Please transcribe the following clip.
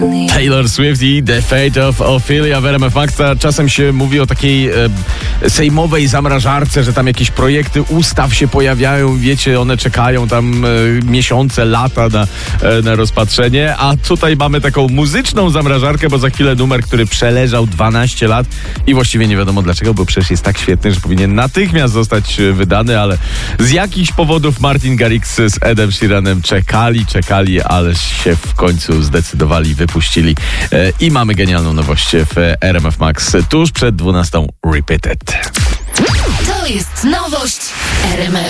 Taylor Swift i The Fate of Ophelia w RMF Max. Czasem się mówi o takiej sejmowej zamrażarce, że tam jakieś projekty ustaw się pojawiają, wiecie, one czekają tam miesiące, lata na rozpatrzenie, a tutaj mamy taką muzyczną zamrażarkę, bo za chwilę numer, który przeleżał 12 lat i właściwie nie wiadomo dlaczego, bo przecież jest tak świetny, że powinien natychmiast zostać wydany, ale z jakichś powodów Martin Garrix z Edem Sheeranem czekali, ale się w końcu zdecydowali, wypuścili i mamy genialną nowość w RMF Max tuż przed 12 Repeated. To jest nowość RMF